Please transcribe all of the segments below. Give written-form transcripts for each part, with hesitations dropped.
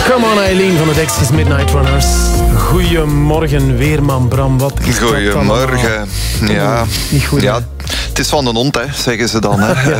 Come on Eileen van de Dexys Midnight Runners. Goedemorgen, weerman Bram. Wat is Goedemorgen. Ja. Niet goed, ja. Het is van de hond, hè, zeggen ze dan. Hè.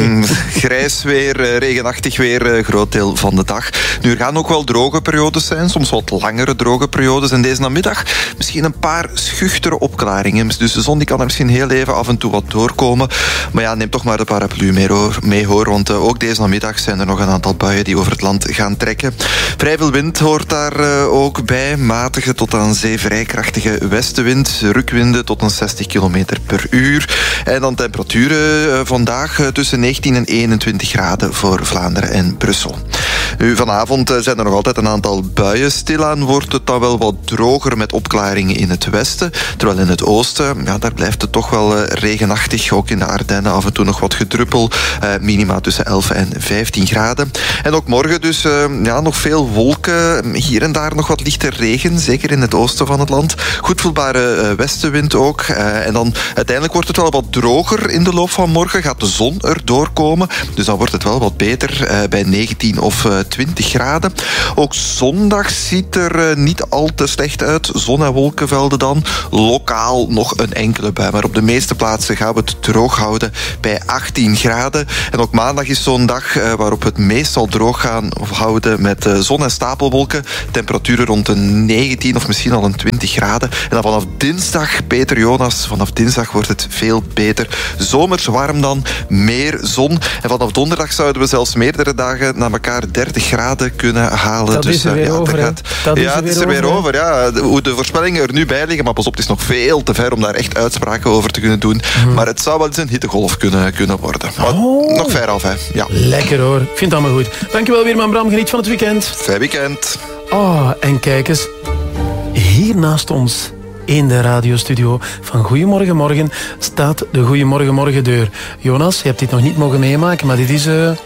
Grijs weer, regenachtig weer, groot deel van de dag. Nu, er gaan ook wel droge periodes zijn, soms wat langere droge periodes. En deze namiddag misschien een paar schuchtere opklaringen. Dus de zon die kan er misschien heel even af en toe wat doorkomen. Maar ja, neem toch maar de paraplu mee hoor. Want ook deze namiddag zijn er nog een aantal buien die over het land gaan trekken. Vrij veel wind hoort daar ook bij. Matige tot aan zee vrij krachtige westenwind. Rukwinden tot een 60 km per uur. En dan temperaturen vandaag tussen 19 en 21 graden voor Vlaanderen en Brussel. Nu, vanavond zijn er nog altijd een aantal buien. Stilaan wordt het dan wel wat droger met opklaringen in het westen. Terwijl in het oosten, ja, daar blijft het toch wel regenachtig. Ook in de Ardennen af en toe nog wat gedruppel. Minima tussen 11 en 15 graden. En ook morgen dus nog veel wolken. Hier en daar nog wat lichte regen. Zeker in het oosten van het land. Goed voelbare westenwind ook. En dan uiteindelijk wordt het wel wat droger in de loop van morgen. Gaat de zon erdoor komen. Dus dan wordt het wel wat beter bij 19 of 20 graden. Ook zondag ziet er niet al te slecht uit. Zon- en wolkenvelden dan. Lokaal nog een enkele bui. Maar op de meeste plaatsen gaan we het droog houden bij 18 graden. En ook maandag is zo'n dag waarop we het meestal droog gaan houden met zon en stapelwolken. Temperaturen rond de 19 of misschien al een 20 graden. En dan vanaf dinsdag, Peter Jonas, vanaf dinsdag wordt het veel beter. Zomers warm dan, meer zon. En vanaf donderdag zouden we zelfs meerdere dagen na elkaar 30 graden kunnen halen. Dat is er weer over. Het is er weer over. Ja. Hoe de voorspellingen er nu bij liggen, maar pas op, het is nog veel te ver om daar echt uitspraken over te kunnen doen. Maar het zou wel eens een hittegolf kunnen worden. Maar nog ver af, hè. Ja. Lekker hoor. Ik vind het allemaal goed. Dankjewel weerman Bram. Geniet van het weekend. Fijn weekend. Oh, en kijk eens. Hier naast ons in de radiostudio van Goedemorgen Morgen staat de Goedemorgen Morgendeur. Jonas, je hebt dit nog niet mogen meemaken, maar dit is...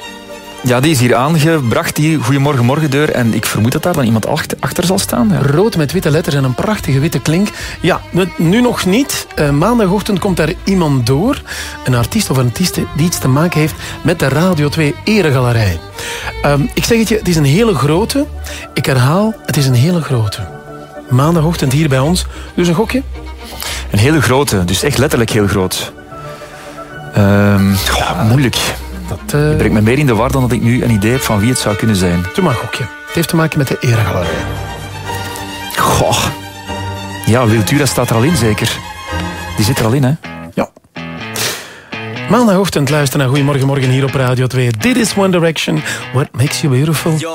Ja, die is hier aangebracht, die Goedemorgen Morgendeur. En ik vermoed dat daar dan iemand achter zal staan. Ja. Rood met witte letters en een prachtige witte klink. Ja, nu nog niet. Maandagochtend komt daar iemand door. Een artiest of een artieste die iets te maken heeft met de Radio 2 Eregalerij. Ik zeg het je, het is een hele grote. Ik herhaal, het is een hele grote. Maandagochtend hier bij ons. Dus een gokje? Een hele grote, dus echt letterlijk heel groot. Moeilijk. Je brengt me meer in de war dan dat ik nu een idee heb van wie het zou kunnen zijn. Doe maar een gokje. Het heeft te maken met de Eregalerij. Goh. Ja, Wiltura staat er al in, zeker. Die zit er al in, hè? Ja. Maandagochtend luisteren naar Goedemorgen Morgen hier op Radio 2. Dit is One Direction. What makes you beautiful?